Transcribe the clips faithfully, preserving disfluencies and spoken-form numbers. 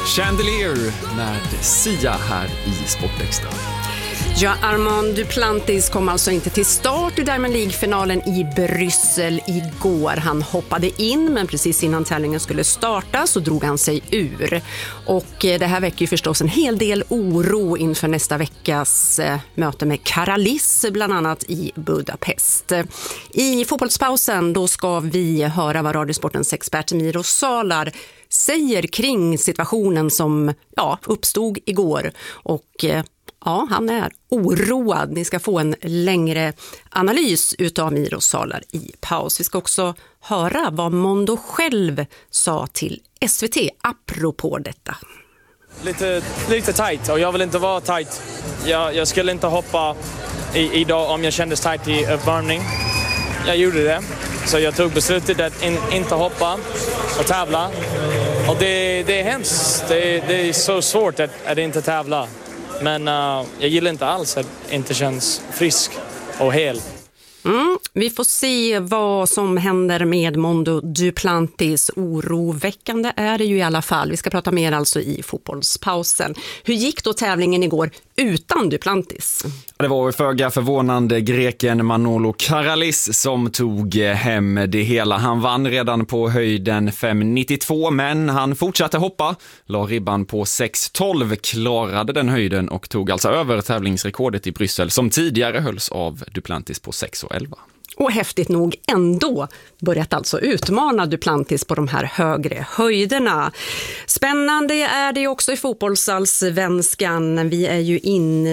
Chandelier med Sia här i Sportextra. Ja, Armand Duplantis kom alltså inte till start i Diamond League-finalen i Bryssel igår. Han hoppade in, men precis innan tävlingen skulle starta så drog han sig ur. Och det här väcker ju förstås en hel del oro inför nästa veckas möte med Karalis, bland annat i Budapest. I fotbollspausen då ska vi höra vad Radiosportens expert Miro Salar säger kring situationen som ja, uppstod igår. Och ja, han är oroad. Ni ska få en längre analys utav Miro Salar i paus. Vi ska också höra vad Mondo själv sa till S V T apropå detta. Lite, lite tajt och jag vill inte vara tajt. Jag, jag skulle inte hoppa i, idag om jag kändes tajt i uppvärmning. Jag gjorde det. Så jag tog beslutet att in, inte hoppa och tävla. Och det, det är hemskt. Det, det är så svårt att, att inte tävla. Men uh, jag gillar inte alls att det inte känns frisk och hel. Mm, vi får se vad som händer med Mondo Duplantis. Oroväckande är det ju i alla fall. Vi ska prata mer alltså i fotbollspausen. Hur gick då tävlingen igår utan Duplantis? Det var föga förvånande greken Manolo Karalis som tog hem det hela. Han vann redan på höjden fem nittiotvå, men han fortsatte hoppa. La ribban på sex tolv, klarade den höjden och tog alltså över tävlingsrekordet i Bryssel som tidigare hölls av Duplantis på sex elva. Och häftigt nog ändå börjat alltså utmana Duplantis på de här högre höjderna. Spännande är det också i fotbollsallsvenskan. Vi är ju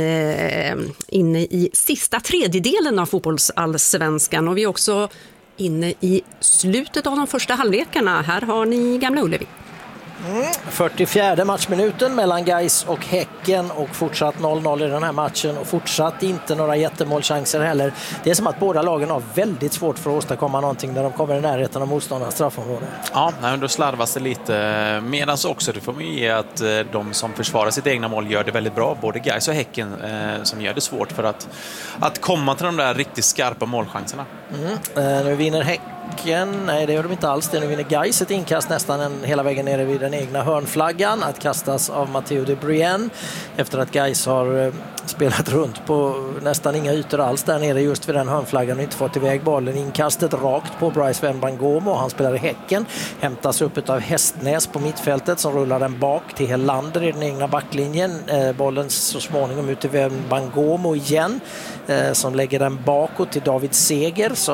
inne, inne i sista tredjedelen av fotbollsallsvenskan och vi är också inne i slutet av de första halvlekarna. Här har ni Gamla Ullevi. Mm, fyrtiofjärde matchminuten mellan Gais och Häcken och fortsatt noll noll i den här matchen och fortsatt inte några jättemålchanser heller. Det är som att båda lagen har väldigt svårt för att åstadkomma någonting när de kommer i närheten av motståndarnas straffområde. Ja, då slarvas det lite. Medan också, det får man ge att de som försvarar sitt egna mål gör det väldigt bra. Både Gais och Häcken eh, som gör det svårt för att, att komma till de där riktigt skarpa målchanserna. Mm, eh, nu vinner Häcken. Nej, det gör de inte alls. Det nu vinner Gais ett inkast nästan en, hela vägen nere vid den egna hörnflaggan att kastas av Matteo de Brienne efter att Gais har eh, spelat runt på nästan inga ytor alls där nere just vid den hörnflaggan och inte fått iväg bollen. Inkastet rakt på Bryce Wembangomo. Han spelar i Häcken. Hämtas upp av Hästnäs på mittfältet som rullar den bak till Helander i den egna backlinjen. Eh, bollen så småningom ut till Wembangomo igen eh, som lägger den bakåt till David Seger som